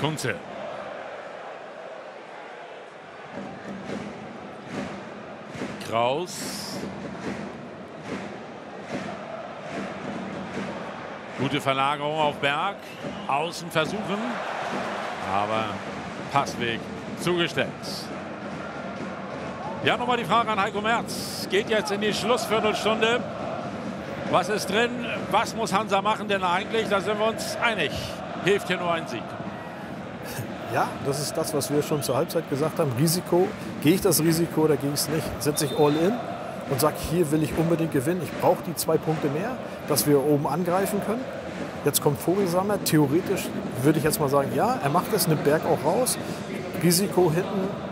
Kunze. Kraus. Gute Verlagerung auf Berg. Außen versuchen. Aber Passweg zugestellt. Ja, nochmal die Frage an Heiko Merz. Geht jetzt in die Schlussviertelstunde. Was ist drin? Was muss Hansa machen? Denn eigentlich, da sind wir uns einig, hilft hier nur ein Sieg. Ja, das ist das, was wir schon zur Halbzeit gesagt haben. Risiko. Gehe ich das Risiko oder gehe ich es nicht? Setze ich all in und sage, hier will ich unbedingt gewinnen. Ich brauche die 2 Punkte mehr, dass wir oben angreifen können. Jetzt kommt Vogelsammer. Theoretisch würde ich jetzt mal sagen, ja, er macht es, nimmt Berg auch raus. Risiko hinten